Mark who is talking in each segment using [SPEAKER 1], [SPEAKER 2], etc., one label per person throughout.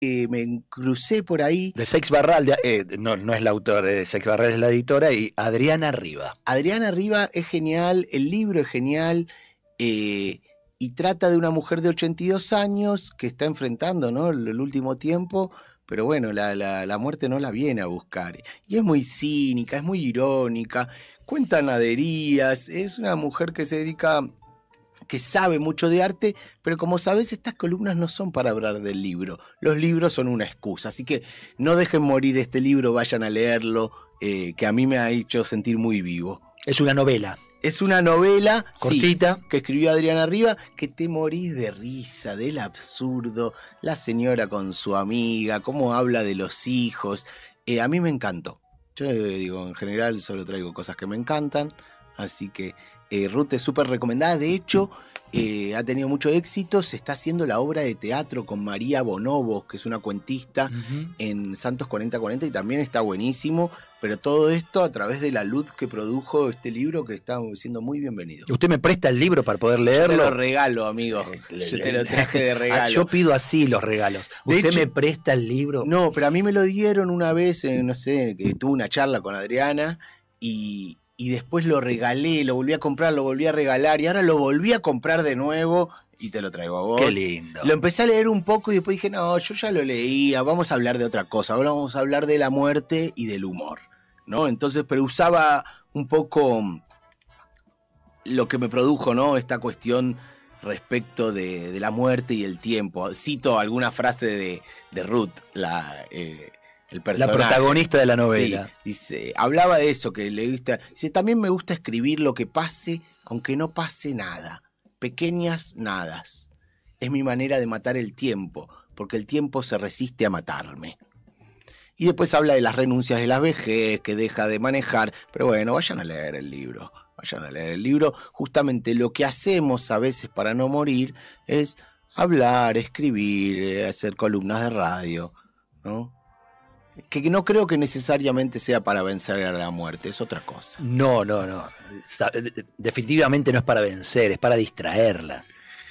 [SPEAKER 1] me crucé por ahí.
[SPEAKER 2] De Seix Barral, no es la autora, de Seix Barral es la editora, y Adriana Riva.
[SPEAKER 1] Adriana Riva es genial, el libro es genial, y trata de una mujer de 82 años que está enfrentando, ¿no?, el último tiempo, pero bueno, la muerte no la viene a buscar. Y es muy cínica, es muy irónica, cuenta naderías, es una mujer que se dedica, que sabe mucho de arte, pero como sabes, estas columnas no son para hablar del libro. Los libros son una excusa, así que no dejen morir este libro, vayan a leerlo, que a mí me ha hecho sentir muy vivo.
[SPEAKER 2] Es una novela.
[SPEAKER 1] Es una novela
[SPEAKER 2] cortita,
[SPEAKER 1] sí, que escribió Adriana Riva, que te morís de risa, del absurdo, la señora con su amiga, cómo habla de los hijos. A mí me encantó. Yo digo, en general solo traigo cosas que me encantan, así que Ruth es súper recomendada. De hecho, ha tenido mucho éxito. Se está haciendo la obra de teatro con María Bonobo, que es una cuentista, en Santos 4040, y también está buenísimo. Pero todo esto a través de la luz que produjo este libro, que está siendo muy bienvenido.
[SPEAKER 2] ¿Usted me presta el libro para poder leerlo?
[SPEAKER 1] Yo te lo regalo, amigo. Yo te lo traje de regalo.
[SPEAKER 2] Yo pido así los regalos. ¿Usted me presta el libro?
[SPEAKER 1] No, pero a mí me lo dieron una vez, no sé, que tuve una charla con Adriana y después lo regalé, lo volví a comprar, lo volví a regalar y ahora lo volví a comprar de nuevo y te lo traigo a vos.
[SPEAKER 2] Qué lindo.
[SPEAKER 1] Lo empecé a leer un poco y después dije, no, yo ya lo leía, vamos a hablar de otra cosa, ahora vamos a hablar de la muerte y del humor, ¿no? Entonces, pero usaba un poco lo que me produjo, ¿no?, esta cuestión respecto de la muerte y el tiempo. Cito alguna frase de Ruth, el personaje,
[SPEAKER 2] la protagonista de la novela.
[SPEAKER 1] Sí, dice, hablaba de eso, que le gusta. Dice, también me gusta escribir lo que pase, aunque no pase nada. Pequeñas nadas. Es mi manera de matar el tiempo, porque el tiempo se resiste a matarme. Y después habla de las renuncias de la vejez, que deja de manejar. Pero bueno, vayan a leer el libro. Vayan a leer el libro. Justamente lo que hacemos a veces para no morir es hablar, escribir, hacer columnas de radio, ¿no? Que no creo que necesariamente sea para vencer a la muerte, es otra cosa.
[SPEAKER 2] No. Definitivamente no es para vencer, es para distraerla.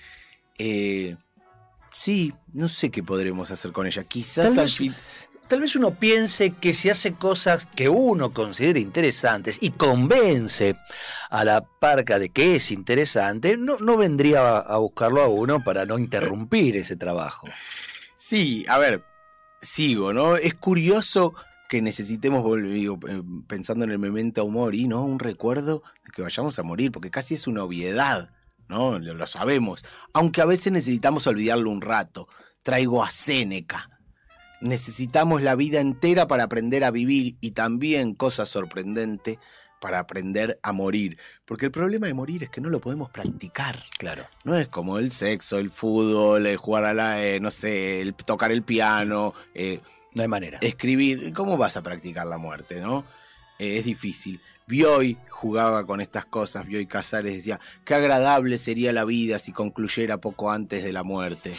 [SPEAKER 1] Sí, no sé qué podremos hacer con ella. Quizás al fin...
[SPEAKER 2] Tal vez uno piense que si hace cosas que uno considera interesantes y convence a la parca de que es interesante, no vendría a buscarlo a uno para no interrumpir ese trabajo.
[SPEAKER 1] Sí, a ver, sigo, ¿no? Es curioso que necesitemos, pensando en el memento mori, ¿no?, un recuerdo de que vayamos a morir, porque casi es una obviedad, ¿no? Lo sabemos. Aunque a veces necesitamos olvidarlo un rato. Traigo a Séneca. Necesitamos la vida entera para aprender a vivir y también, cosa sorprendente, para aprender a morir. Porque el problema de morir es que no lo podemos practicar.
[SPEAKER 2] Claro.
[SPEAKER 1] No es como el sexo, el fútbol, el jugar a no sé, tocar el piano.
[SPEAKER 2] No hay manera.
[SPEAKER 1] Escribir. ¿Cómo vas a practicar la muerte, no? Es difícil. Bioy jugaba con estas cosas. Bioy Casares decía, qué agradable sería la vida si concluyera poco antes de la muerte.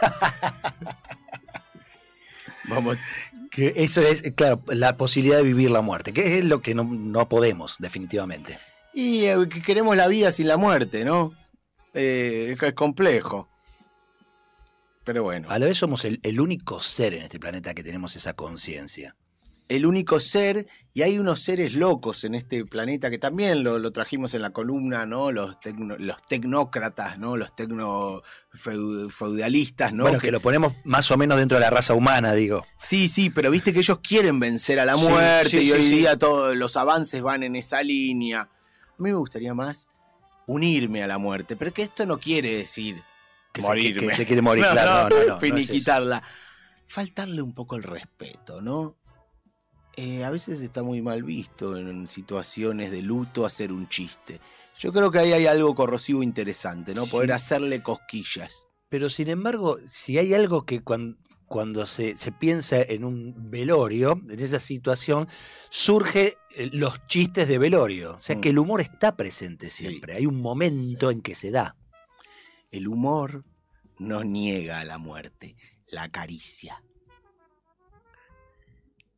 [SPEAKER 1] Vamos.
[SPEAKER 2] Que eso es, claro, la posibilidad de vivir la muerte, que es lo que no podemos, definitivamente.
[SPEAKER 1] Y que queremos la vida sin la muerte, ¿no? Es complejo. Pero bueno.
[SPEAKER 2] A la vez somos el único ser en este planeta que tenemos esa conciencia.
[SPEAKER 1] El único ser, y hay unos seres locos en este planeta que también lo trajimos en la columna, ¿no? Los tecnócratas, ¿no? Los feudalistas, ¿no?
[SPEAKER 2] Bueno, que lo ponemos más o menos dentro de la raza humana, digo.
[SPEAKER 1] Sí, pero viste que ellos quieren vencer a la muerte y hoy día todos los avances van en esa línea. A mí me gustaría más unirme a la muerte, pero que esto no quiere decir
[SPEAKER 2] que
[SPEAKER 1] morirme.
[SPEAKER 2] Que se quiere morir, claro, no.
[SPEAKER 1] Finiquitarla. Faltarle un poco el respeto, ¿no? A veces está muy mal visto en situaciones de luto hacer un chiste. Yo creo que ahí hay algo corrosivo interesante, ¿no? Poder hacerle cosquillas.
[SPEAKER 2] Pero sin embargo, si hay algo que cuando se piensa en un velorio, en esa situación, surge los chistes de velorio. O sea que el humor está presente siempre. Hay un momento en que se da.
[SPEAKER 1] El humor no niega a la muerte, la acaricia.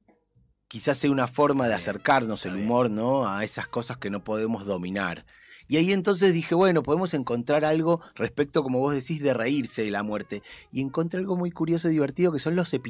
[SPEAKER 1] Quizás sea una forma de acercarnos el humor, ¿no?, a esas cosas que no podemos dominar. Y ahí entonces dije, bueno, podemos encontrar algo respecto, como vos decís, de reírse de la muerte. Y encontré algo muy curioso y divertido que son los